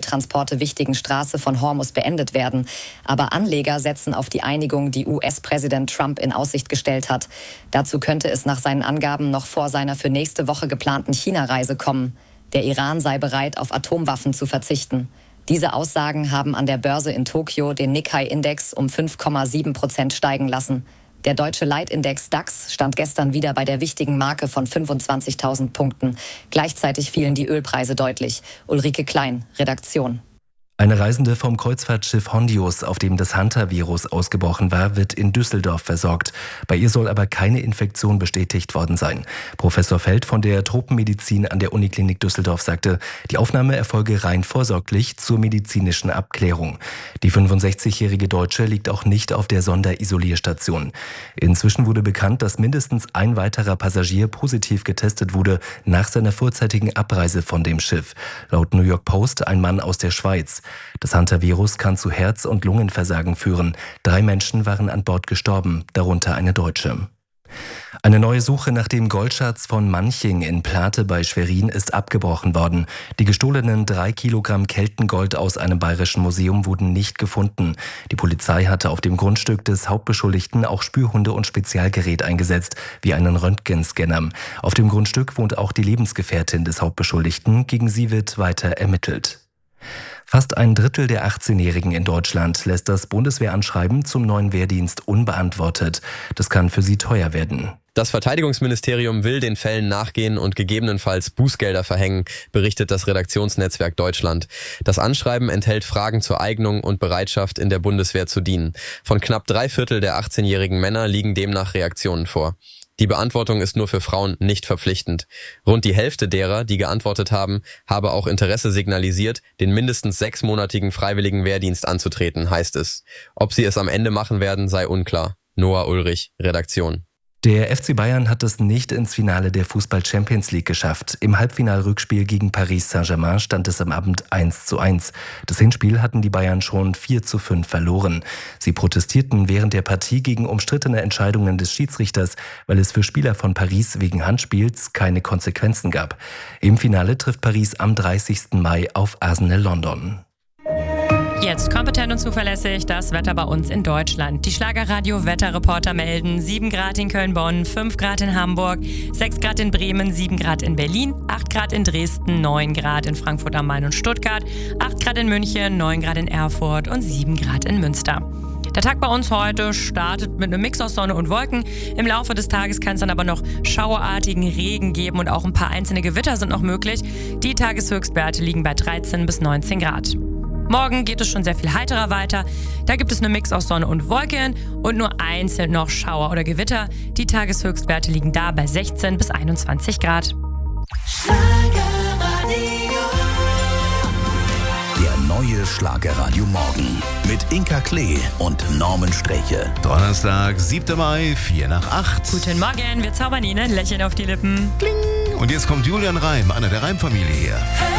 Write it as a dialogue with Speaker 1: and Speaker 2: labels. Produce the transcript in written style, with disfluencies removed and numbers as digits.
Speaker 1: Öltransporte wichtigen Straße von Hormuz beendet werden. Aber Anleger setzen auf die Einigung, die US-Präsident Trump in Aussicht gestellt hat. Dazu könnte es nach seinen Angaben noch vor seiner für nächste Woche geplanten China-Reise kommen. Der Iran sei bereit, auf Atomwaffen zu verzichten. Diese Aussagen haben an der Börse in Tokio den Nikkei-Index um 5,7% steigen lassen. Der deutsche Leitindex DAX stand gestern wieder bei der wichtigen Marke von 25.000 Punkten. Gleichzeitig fielen die Ölpreise deutlich. Ulrike Klein, Redaktion.
Speaker 2: Eine Reisende vom Kreuzfahrtschiff Hondius, auf dem das Hunter-Virus ausgebrochen war, wird in Düsseldorf versorgt. Bei ihr soll aber keine Infektion bestätigt worden sein. Professor Feld von der Tropenmedizin an der Uniklinik Düsseldorf sagte, die Aufnahme erfolge rein vorsorglich zur medizinischen Abklärung. Die 65-jährige Deutsche liegt auch nicht auf der Sonderisolierstation. Inzwischen wurde bekannt, dass mindestens ein weiterer Passagier positiv getestet wurde nach seiner vorzeitigen Abreise von dem Schiff. Laut New York Post ein Mann aus der Schweiz. Das Hunter-Virus kann zu Herz- und Lungenversagen führen. 3 Menschen waren an Bord gestorben, darunter eine Deutsche. Eine neue Suche nach dem Goldschatz von Manching in Plate bei Schwerin ist abgebrochen worden. Die gestohlenen 3 Kilogramm Keltengold aus einem bayerischen Museum wurden nicht gefunden. Die Polizei hatte auf dem Grundstück des Hauptbeschuldigten auch Spürhunde und Spezialgerät eingesetzt, wie einen Röntgenscanner. Auf dem Grundstück wohnt auch die Lebensgefährtin des Hauptbeschuldigten. Gegen sie wird weiter ermittelt. Fast ein Drittel der 18-Jährigen in Deutschland lässt das Bundeswehranschreiben zum neuen Wehrdienst unbeantwortet. Das kann für sie teuer werden.
Speaker 3: Das Verteidigungsministerium will den Fällen nachgehen und gegebenenfalls Bußgelder verhängen, berichtet das Redaktionsnetzwerk Deutschland. Das Anschreiben enthält Fragen zur Eignung und Bereitschaft, in der Bundeswehr zu dienen. Von knapp 3/4 der 18-jährigen Männer liegen demnach Reaktionen vor. Die Beantwortung ist nur für Frauen nicht verpflichtend. Rund die Hälfte derer, die geantwortet haben, habe auch Interesse signalisiert, den mindestens 6-monatigen freiwilligen Wehrdienst anzutreten, heißt es. Ob sie es am Ende machen werden, sei unklar. Noah Ulrich, Redaktion.
Speaker 2: Der FC Bayern hat es nicht ins Finale der Fußball-Champions League geschafft. Im Halbfinalrückspiel gegen Paris Saint-Germain stand es am Abend 1:1. Das Hinspiel hatten die Bayern schon 4:5 verloren. Sie protestierten während der Partie gegen umstrittene Entscheidungen des Schiedsrichters, weil es für Spieler von Paris wegen Handspiels keine Konsequenzen gab. Im Finale trifft Paris am 30. Mai auf Arsenal London.
Speaker 4: Jetzt kompetent und zuverlässig das Wetter bei uns in Deutschland. Die Schlagerradio-Wetterreporter melden 7 Grad in Köln-Bonn, 5 Grad in Hamburg, 6 Grad in Bremen, 7 Grad in Berlin, 8 Grad in Dresden, 9 Grad in Frankfurt am Main und Stuttgart, 8 Grad in München, 9 Grad in Erfurt und 7 Grad in Münster. Der Tag bei uns heute startet mit einem Mix aus Sonne und Wolken. Im Laufe des Tages kann es dann aber noch schauerartigen Regen geben und auch ein paar einzelne Gewitter sind noch möglich. Die Tageshöchstwerte liegen bei 13 bis 19 Grad. Morgen geht es schon sehr viel heiterer weiter. Da gibt es einen Mix aus Sonne und Wolken und nur einzeln noch Schauer oder Gewitter. Die Tageshöchstwerte liegen da bei 16 bis 21 Grad.
Speaker 5: Der neue Schlagerradio Morgen mit Inka Klee und Norman Streche.
Speaker 6: Donnerstag, 7. Mai, 7:45.
Speaker 4: Guten Morgen, wir zaubern Ihnen ein Lächeln auf die Lippen.
Speaker 6: Kling. Und jetzt kommt Julian Reim, einer der Reim-Familie hier.